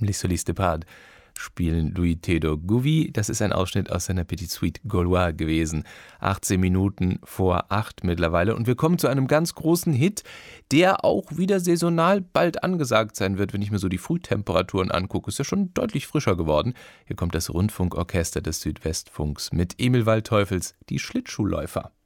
Les Solistes de Prades spielen Louis Théodore Gouvi. Das ist ein Ausschnitt aus seiner Petite Suite Gauloise gewesen. 18 Minuten vor 8 mittlerweile. Und wir kommen zu einem ganz großen Hit, der auch wieder saisonal bald angesagt sein wird. Wenn ich mir so die Frühtemperaturen angucke, ist ja schon deutlich frischer geworden. Hier kommt das Rundfunkorchester des Südwestfunks mit Emil Waldteufels, die Schlittschuhläufer.